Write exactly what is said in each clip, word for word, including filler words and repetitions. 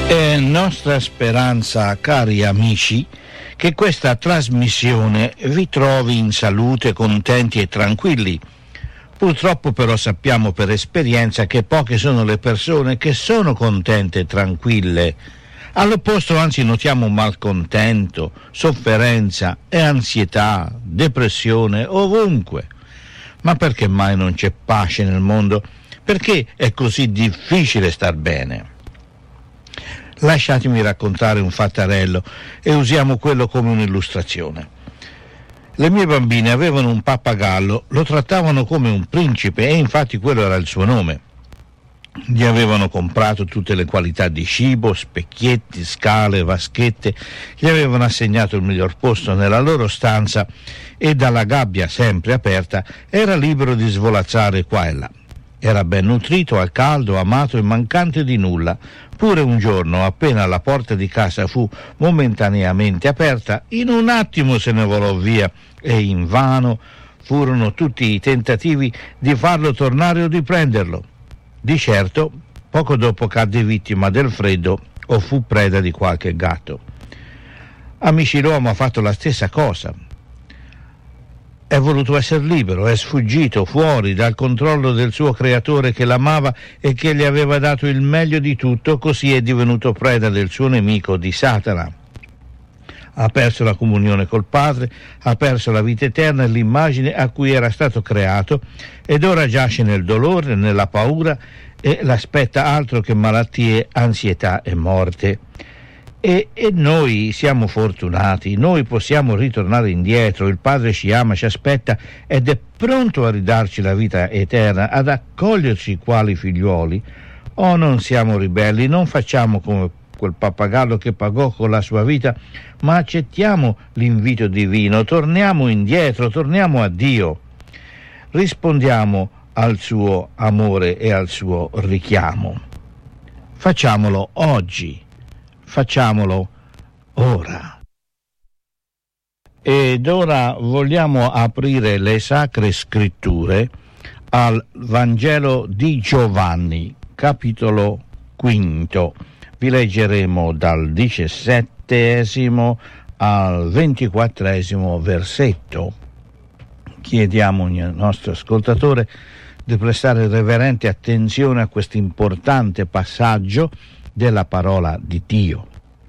È nostra speranza, cari amici, che questa trasmissione vi trovi in salute, contenti e tranquilli. Purtroppo però sappiamo per esperienza che poche sono le persone che sono contente e tranquille. All'opposto anzi notiamo malcontento, sofferenza e ansietà, depressione ovunque. Ma perché mai non c'è pace nel mondo? Perché è così difficile star bene? Lasciatemi raccontare un fattarello e usiamo quello come un'illustrazione. Le mie bambine avevano un pappagallo, lo trattavano come un principe e infatti quello era il suo nome. Gli avevano comprato tutte le qualità di cibo, specchietti, scale, vaschette, gli avevano assegnato il miglior posto nella loro stanza e dalla gabbia sempre aperta era libero di svolazzare qua e là. Era ben nutrito, al caldo, amato e mancante di nulla. Pure un giorno, appena la porta di casa fu momentaneamente aperta, in un attimo se ne volò via e invano furono tutti i tentativi di farlo tornare o di prenderlo. Di certo, poco dopo cadde vittima del freddo o fu preda di qualche gatto. Amici, l'uomo ha fatto la stessa cosa. È voluto essere libero, è sfuggito fuori dal controllo del suo creatore che l'amava e che gli aveva dato il meglio di tutto, così è divenuto preda del suo nemico, di Satana. Ha perso la comunione col Padre, ha perso la vita eterna e l'immagine a cui era stato creato ed ora giace nel dolore, nella paura e l'aspetta altro che malattie, ansietà e morte. E, e noi siamo fortunati, noi possiamo ritornare indietro, il Padre ci ama, ci aspetta ed è pronto a ridarci la vita eterna, ad accoglierci quali figliuoli. O non siamo ribelli, non facciamo come quel pappagallo che pagò con la sua vita, ma accettiamo l'invito divino, torniamo indietro, torniamo a Dio, rispondiamo al suo amore e al suo richiamo. Facciamolo oggi. Facciamolo ora. Ed ora vogliamo aprire le Sacre Scritture al Vangelo di Giovanni, capitolo quinto. Vi leggeremo dal diciassettesimo al ventiquattresimo versetto. Chiediamo al nostro ascoltatore di prestare reverente attenzione a questo importante passaggio della parola di Dio.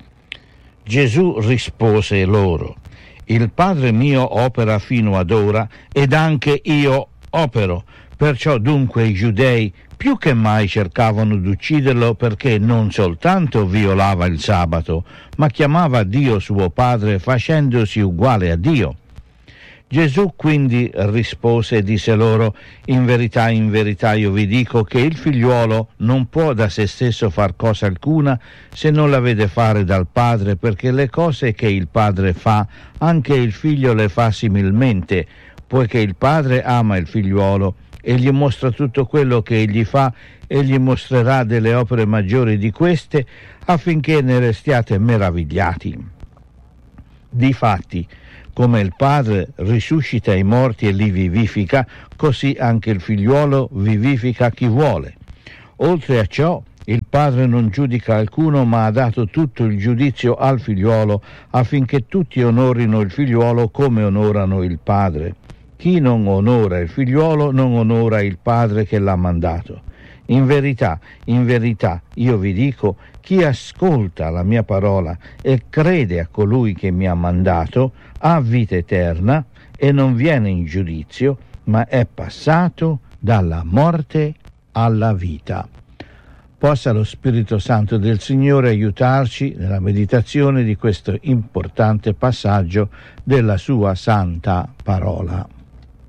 Gesù rispose loro: il Padre mio opera fino ad ora ed anche io opero. Perciò dunque i giudei più che mai cercavano di ucciderlo, perché non soltanto violava il sabato, ma chiamava Dio suo Padre facendosi uguale a Dio. Gesù quindi rispose e disse loro: in verità, in verità io vi dico che il figliuolo non può da se stesso far cosa alcuna se non la vede fare dal Padre, perché le cose che il Padre fa, anche il figlio le fa similmente, poiché il Padre ama il figliuolo e gli mostra tutto quello che egli fa e gli mostrerà delle opere maggiori di queste, affinché ne restiate meravigliati. Difatti, come il Padre risuscita i morti e li vivifica, così anche il figliuolo vivifica chi vuole. Oltre a ciò, il Padre non giudica alcuno, ma ha dato tutto il giudizio al figliuolo, affinché tutti onorino il figliuolo come onorano il Padre. Chi non onora il figliuolo non onora il Padre che l'ha mandato. In verità, in verità, io vi dico, chi ascolta la mia parola e crede a colui che mi ha mandato, ha vita eterna e non viene in giudizio, ma è passato dalla morte alla vita. Possa lo Spirito Santo del Signore aiutarci nella meditazione di questo importante passaggio della sua santa parola.